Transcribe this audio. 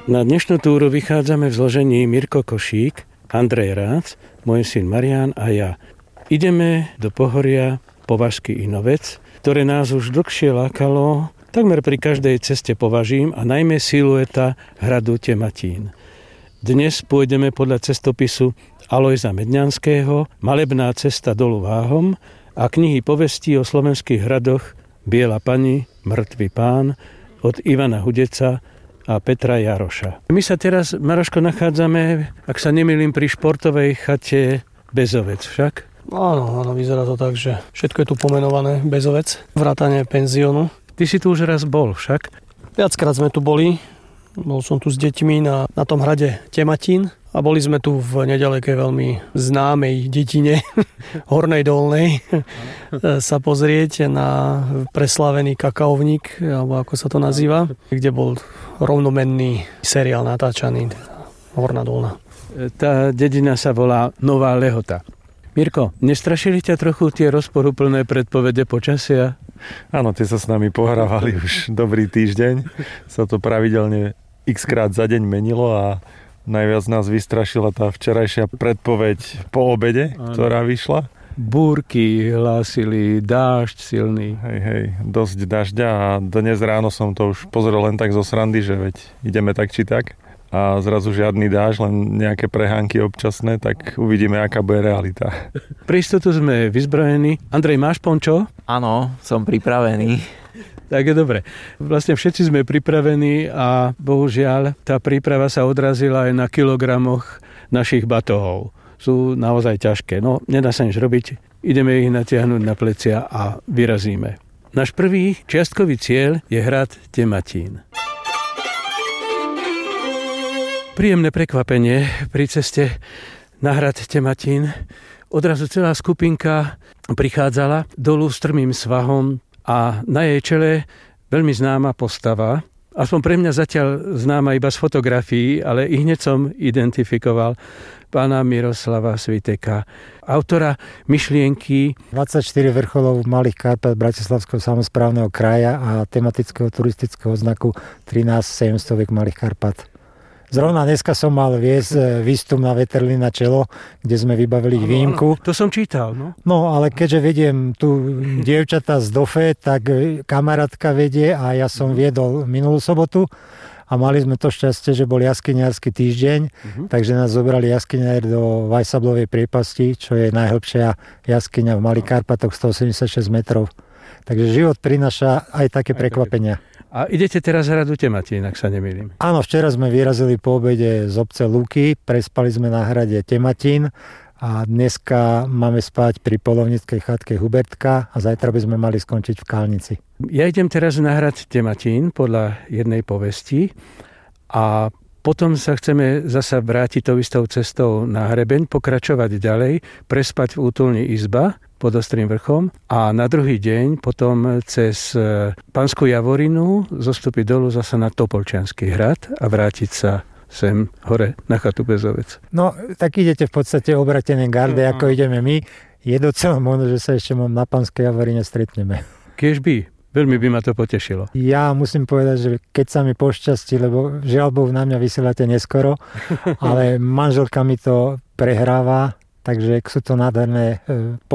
Na dnešnú túru vychádzame v zložení Mirko Košík, Andrej Rác, môj syn Marián a ja. Ideme do pohoria Považský Inovec, ktoré nás už dlhšie lákalo, takmer pri každej ceste považím a najmä silueta hradu Tematín. Dnes pôjdeme podľa cestopisu Alojza Medňanského Malebná cesta dolu Váhom a knihy povestí o slovenských hradoch Biela pani, Mŕtvy pán od Ivana Hudeca a Petra Jaroša. My sa teraz, Maroško, nachádzame, ak sa nemýlim, pri športovej chate Bezovec však? Áno, vyzerá to tak, že všetko je tu pomenované Bezovec, vrátane penziónu. Ty si tu už raz bol však? Viackrát sme tu boli. Bol som tu s deťmi na tom hrade Tematín a boli sme tu v nedalekej veľmi známej dedine Hornej Dolnej sa pozrieť na preslávený kakaovník, alebo ako sa to nazýva, kde bol rovnomenný seriál natáčaný Horná Dolná. Tá dedina sa volá Nová Lehota. Mirko, nestrašili ťa trochu tie rozporuplné predpovede počasia? Áno, tie sa s nami pohrávali už dobrý týždeň. Sa to pravidelne x-krát za deň menilo a najviac nás vystrašila tá včerajšia predpoveď po obede, ktorá vyšla. Búrky hlásili, dážď silný. Hej, dosť dažďa a dnes ráno som to už pozrel len tak zo srandy, že veď ideme tak či tak. A zrazu žiadny dážď, len nejaké prehánky občasné, tak uvidíme, aká bude realita. Pre istotu sme vyzbrojení. Andrej, máš pončo? Áno, som pripravený. Tak je dobre. Vlastne všetci sme pripravení a bohužiaľ tá príprava sa odrazila aj na kilogramoch našich batohov. Sú naozaj ťažké. No, nedá sa nič robiť. Ideme ich natiahnuť na plecia a vyrazíme. Náš prvý čiastkový cieľ je hrad Tematín. Príjemné prekvapenie pri ceste na hrad Tematín. Odrazu celá skupinka prichádzala dolu strmým svahom a na jej čele veľmi známa postava. Aspoň pre mňa zatiaľ známa iba z fotografií, ale i hneď som identifikoval pána Miroslava Sviteka, autora myšlienky 24 vrcholov Malých Karpát Bratislavského samosprávneho kraja a tematického turistického znaku 13 700 Malých Karpát. Zrovna dneska som mal viesť výstup na Veterlina Čelo, kde sme vybavili výjimku. To som čítal, no. No, ale keďže vediem tu dievčatá z DOFE, tak kamarátka vedie a ja som viedol minulú sobotu a mali sme to šťastie, že bol jaskyniarsky týždeň, takže nás zobrali jaskyniari do Vajsablovej priepasti, čo je najhlbšia jaskyňa v Malých Karpatoch, 186 metrov. Takže život prináša aj také prekvapenia. A idete teraz hradu Tematín, ak sa nemýlim. Áno, včera sme vyrazili po obede z obce Luky, prespali sme na hrade Tematín a dneska máme spať pri poľovníckej chatke Hubertka a zajtra by sme mali skončiť v Kálnici. Ja idem teraz na hrad Tematín podľa jednej povesti a potom sa chceme zasa vrátiť tou istou cestou na hrebeň, pokračovať ďalej, prespať v útulni izba pod Ostrým vrchom a na druhý deň potom cez Panskú Javorinu zostúpiť dolu zasa na Topolčiansky hrad a vrátiť sa sem hore na chatu Bezovec. No, tak idete v podstate obratené garde, ako ideme my. Je docela možno, že sa ešte na Panskej Javorine stretneme. Kiežby. Veľmi by ma to potešilo. Ja musím povedať, že keď sa mi pošťastí, lebo žiaľ Bohu na mňa vysielate neskoro, ale manželka mi to prehráva, takže sú to nádherné